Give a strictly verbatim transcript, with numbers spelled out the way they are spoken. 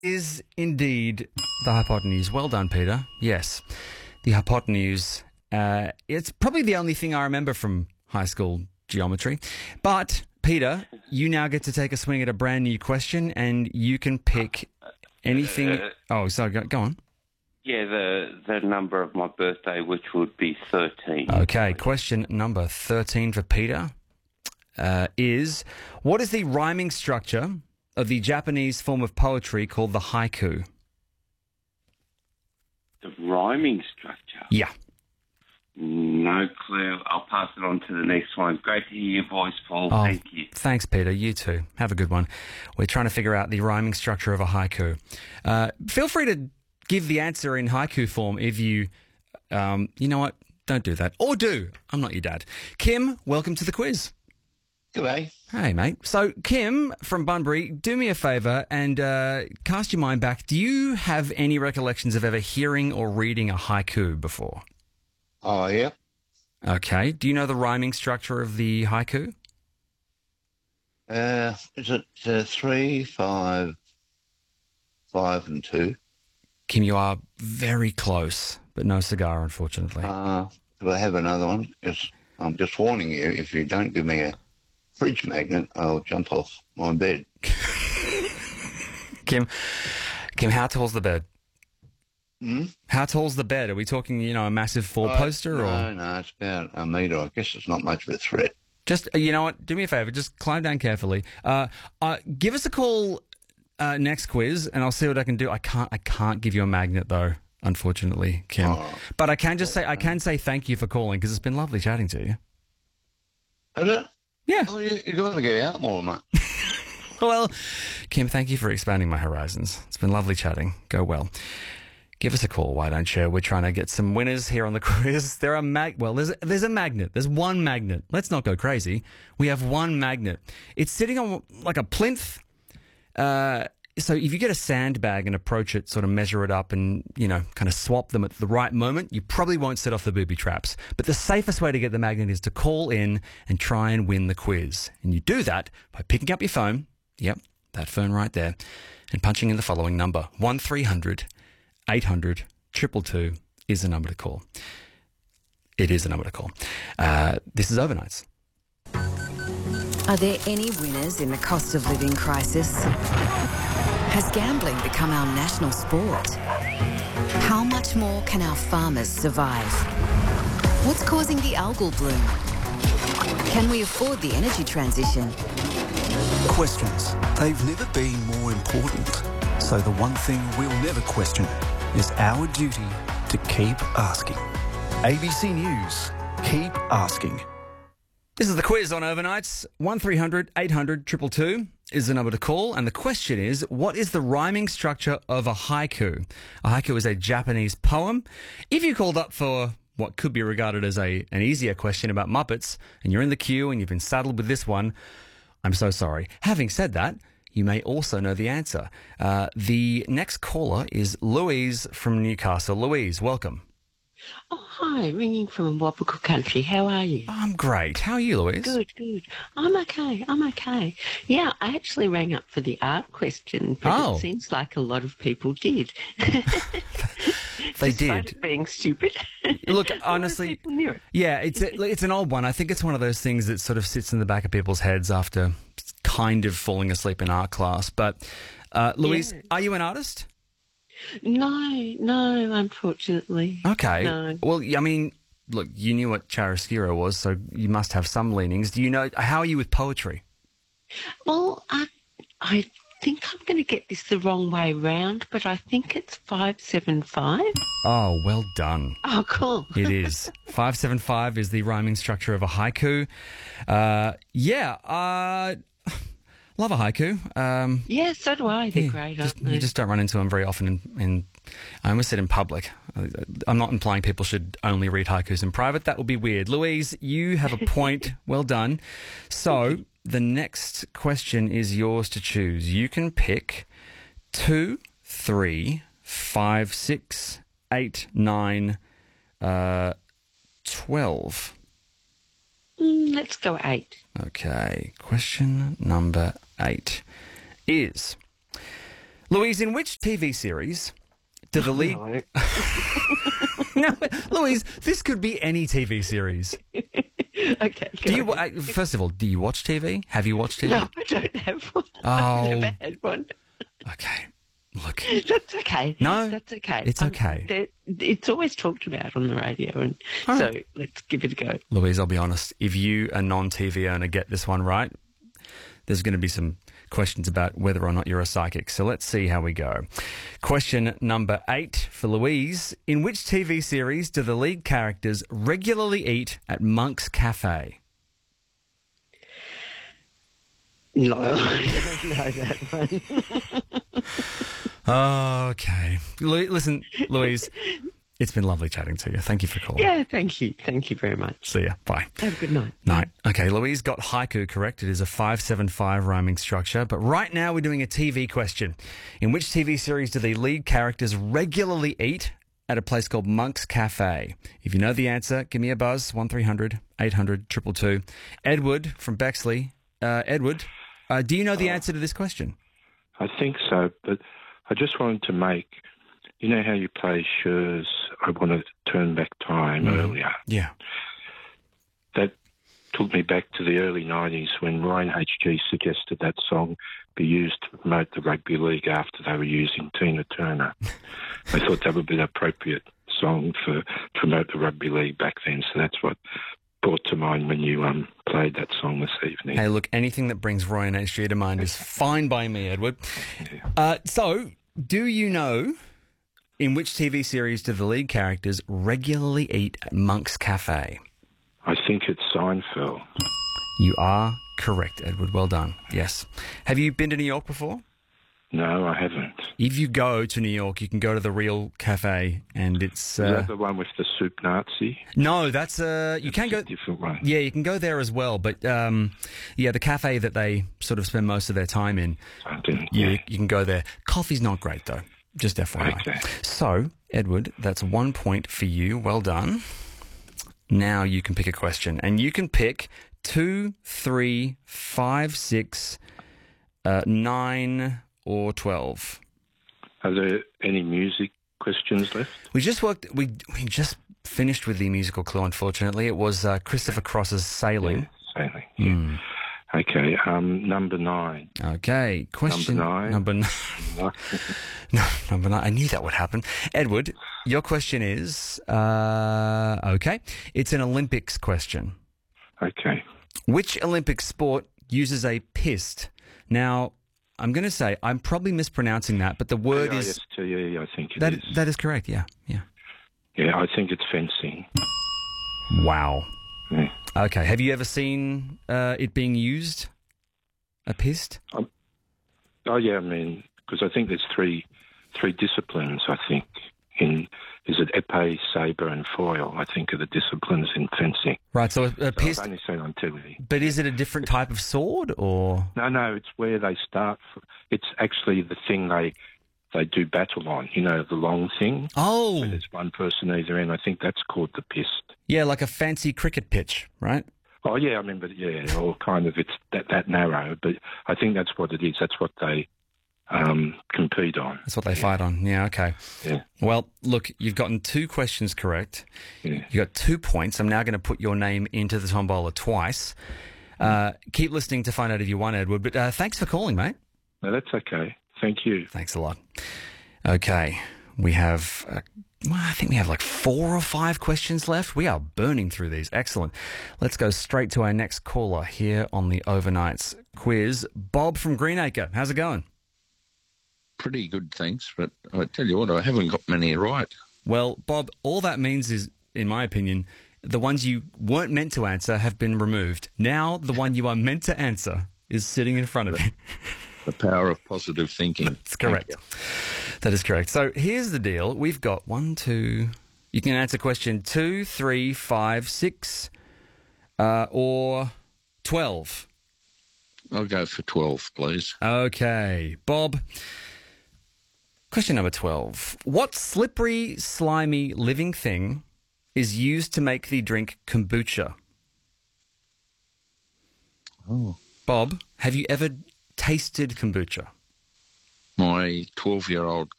Is indeed the hypotenuse. Well done, Peter. Yes, the hypotenuse. Uh, it's probably the only thing I remember from high school geometry. But, Peter, you now get to take a swing at a brand new question, and you can pick anything. Uh, oh, sorry, go, go on. Yeah, the the number of my birthday, which would be thirteen. Okay, question number thirteen for Peter uh, is, what is the rhyming structure of the Japanese form of poetry called the haiku? The rhyming structure? Yeah. No clue. I'll pass it on to the next one. Great to hear your voice, Paul. Oh, Thank you. Thanks, Peter. You too. Have a good one. We're trying to figure out the rhyming structure of a haiku. Uh, feel free to give the answer in haiku form if you, um, you know what? Don't do that. Or do. I'm not your dad. Kim, welcome to the quiz. G'day. Hey, mate. So, Kim from Bunbury, do me a favour and uh, cast your mind back. Do you have any recollections of ever hearing or reading a haiku before? Oh, yeah. Okay. Do you know the rhyming structure of the haiku? Uh, is it uh, three, five, five and two? Kim, you are very close, but no cigar, unfortunately. Uh, do I have another one? Yes. I'm just warning you, if you don't give me a fridge magnet, I'll jump off my bed. Kim, Kim, how tall's the bed? Hmm? How tall's the bed? Are we talking, you know, a massive four-poster? no, or no, it's about a metre. I guess it's not much of a threat. Just, uh, you know what, do me a favour, just climb down carefully. Uh, uh, give us a call uh, next quiz, and I'll see what I can do. I can't, I can't give you a magnet, though, unfortunately, Kim. Oh. But I can just say, I can say thank you for calling, because it's been lovely chatting to you. Is it? Yeah. Oh, you, you got to get out more, mate. Well, Kim, thank you for expanding my horizons. It's been lovely chatting. Go well. Give us a call, why don't you? We're trying to get some winners here on the quiz. There are mag. Well, there's there's a magnet. There's one magnet. Let's not go crazy. We have one magnet. It's sitting on like a plinth. Uh, so if you get a sandbag and approach it, sort of measure it up, and you know, kind of swap them at the right moment, you probably won't set off the booby traps. But the safest way to get the magnet is to call in and try and win the quiz. And you do that by picking up your phone. Yep, that phone right there, and punching in the following number: one three hundred. eight hundred, two two two is the number to call. It is the number to call. Uh, this is Overnights. Are there any winners in the cost of living crisis? Has gambling become our national sport? How much more can our farmers survive? What's causing the algal bloom? Can we afford the energy transition? Questions. They've never been more important. So the one thing we'll never question is our duty to keep asking. A B C News. Keep asking. This is the quiz on Overnights. one three hundred, eight hundred, two two two is the number to call. And the question is, what is the rhyming structure of a haiku? A haiku is a Japanese poem. If you called up for what could be regarded as a an easier question about Muppets, and you're in the queue and you've been saddled with this one, I'm so sorry. Having said that, you may also know the answer. Uh, the next caller is Louise from Newcastle. Louise, welcome. Oh, hi, ringing from Wabaka country. How are you? I'm great. How are you, Louise? Good, good. I'm okay, I'm okay. Yeah, I actually rang up for the art question, but Oh. it seems like a lot of people did. They Despite did. it being stupid. Look, A lot of honestly, people knew it. yeah, it's a, it's an old one. I think it's one of those things that sort of sits in the back of people's heads after kind of falling asleep in art class. But, uh, Louise, Yeah. are you an artist? No, no, unfortunately. Okay. No. Well, I mean, look, you knew what chiaroscuro was, so you must have some leanings. Do you know, how are you with poetry? Well, I, I think I'm going to get this the wrong way round, but I think it's five seven five. Oh, well done. Oh, cool. It is. five seven five is the rhyming structure of a haiku. Uh, yeah, uh, love a haiku. Um, Yeah, so do I. They're yeah, great, just, aren't they? you just don't run into them very often. In, in I almost said in public. I'm not implying people should only read haikus in private. That would be weird. Louise, you have a point. Well done. So the next question is yours to choose. You can pick two, three, five, six, eight, nine, uh, twelve. Mm, let's go eight. Okay, question number eight is, Louise, in which T V series do the lead... No. No, Louise, this could be any T V series. Okay. Do you, go uh, first of all, do you watch T V? Have you watched T V? No, I don't have one. Oh. I've never had one. Okay. Look, That's okay. No, that's okay. it's okay. that- it's always talked about on the radio, and All so right. let's give it a go. Louise, I'll be honest. If you, a non-T V owner, get this one right, there's going to be some questions about whether or not you're a psychic. So let's see how we go. Question number eight for Louise. In which T V series do the lead characters regularly eat at Monk's Cafe? No, I don't know that one. Okay. Lu- Listen, Louise, it's been lovely chatting to you. Thank you for calling. Yeah, thank you. Thank you very much. See ya. Bye. Have a good night. Night. Okay, Louise got haiku correct. It is a five seven five rhyming structure. But right now we're doing a T V question. In which T V series do the lead characters regularly eat at a place called Monk's Cafe? If you know the answer, give me a buzz. one three hundred eight hundred two two two. Edward from Bexley. Uh, Edward, uh, do you know the answer to this question? I think so, but I just wanted to make, you know how you play Scher's I Want to Turn Back Time earlier? Yeah. That took me back to the early nineties when Ryan H G suggested that song be used to promote the rugby league after they were using Tina Turner. I thought that would be an appropriate song for to promote the rugby league back then, so that's what brought to mind when you um played that song this evening. Hey, look, anything that brings Roy and H G to mind is fine by me, Edward. Uh, so, do you know in which T V series do the lead characters regularly eat at Monk's Cafe? I think it's Seinfeld. You are correct, Edward. Well done. Yes. Have you been to New York before? No, I haven't. If you go to New York, you can go to the Real Cafe, and it's uh, Is that the one with the soup Nazi? no, that's uh, you can It's go. a different one. Yeah, you can go there as well, but um, yeah, the cafe that they sort of spend most of their time in, I didn't. you you can go there. Coffee's not great though. Just F Y I. Okay. So, Edward, that's one point for you. Well done. Now you can pick a question, and you can pick two, three, five, six, uh, nine, or twelve. Are there any music questions left? We just worked. We we just finished with the musical clue. Unfortunately, it was uh, Christopher Cross's "Sailing." Yeah, sailing. Yeah. Hmm. Okay. Um, number nine. Okay, question Number nine. Number nine. No, number nine. I knew that would happen. Edward, your question is uh, okay. It's an Olympics question. Okay. Which Olympic sport uses a pist? Now, I'm going to say I'm probably mispronouncing that, but the word P I is S T E, I think it that. is. That is correct. Yeah, yeah. Yeah, I think it's fencing. Wow. Yeah. Okay. Have you ever seen uh, it being used? A pist? Oh, yeah, I mean, because I think there's three three disciplines, I think, in, is it épée, sabre and foil, I think are the disciplines in fencing. Right. So a, a So pist. I've only seen on T V. But is it a different type of sword, or? No, no, it's where they start. From. It's actually the thing they they do battle on, you know, the long thing. Oh, Where there's one person either end. I think that's called the pist. yeah, like a fancy cricket pitch, right? Oh, yeah, I remember, yeah, or kind of it's that, that narrow, but I think that's what it is. That's what they um, compete on. That's what they fight on. Yeah, okay. Yeah. Well, look, you've gotten two questions correct. Yeah. You got two points. I'm now going to put your name into the tombola twice. Uh, keep listening to find out if you won, Edward. But uh, thanks for calling, mate. No, that's okay. Thank you. Thanks a lot. Okay, we have, uh, well, I think we have like four or five questions left. We are burning through these. Excellent. Let's go straight to our next caller here on the Overnights quiz. Bob from Greenacre. How's it going? Pretty good, thanks. But I tell you what, I haven't got many right. Well, Bob, all that means is, in my opinion, the ones you weren't meant to answer have been removed. Now the one you are meant to answer is sitting in front of you. The power of positive thinking. That's correct. That is correct. So here's the deal. We've got one, two... You can answer question two, three, five, six, uh, or twelve. I'll go for twelve, please. Okay. Bob, question number twelve. What slippery, slimy, living thing is used to make the drink kombucha? Oh. Bob, have you ever tasted kombucha? my twelve-year-old